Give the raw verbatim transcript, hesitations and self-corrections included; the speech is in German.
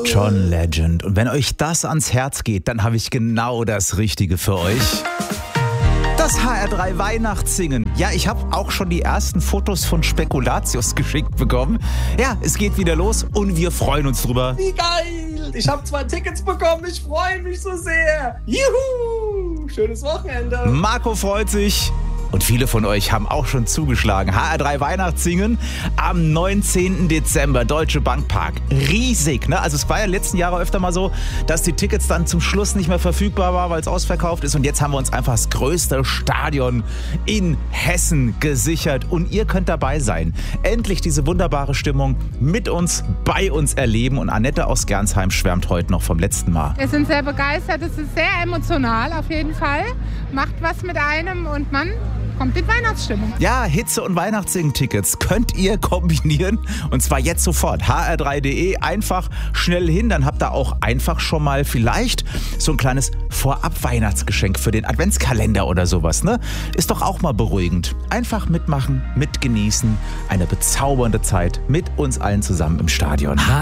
John Legend. Und wenn euch das ans Herz geht, dann habe ich genau das Richtige für euch. Das H R drei Weihnachtssingen. Ja, ich habe auch schon die ersten Fotos von Spekulatius geschickt bekommen. Ja, es geht wieder los und wir freuen uns drüber. Wie geil! Ich habe zwei Tickets bekommen, ich freue mich so sehr. Juhu! Schönes Wochenende. Marco freut sich. Und viele von euch haben auch schon zugeschlagen. H R drei Weihnachtssingen am neunzehnten Dezember, Deutsche Bank Park. Riesig, ne? Also es war ja letzten Jahre öfter mal so, dass die Tickets dann zum Schluss nicht mehr verfügbar waren, weil es ausverkauft ist. Und jetzt haben wir uns einfach das größte Stadion in Hessen gesichert. Und ihr könnt dabei sein. Endlich diese wunderbare Stimmung mit uns, bei uns erleben. Und Annette aus Gernsheim schwärmt heute noch vom letzten Mal. Wir sind sehr begeistert. Es ist sehr emotional auf jeden Fall. Macht was mit einem und man kommt in Weihnachtsstimmung. Ja, Hitze- und Weihnachtssingen-Tickets könnt ihr kombinieren und zwar jetzt sofort. H R drei punkt de, einfach schnell hin, dann habt ihr auch einfach schon mal vielleicht so ein kleines Vorab-Weihnachtsgeschenk für den Adventskalender oder sowas, ne? Ist doch auch mal beruhigend. Einfach mitmachen, mitgenießen, eine bezaubernde Zeit mit uns allen zusammen im Stadion.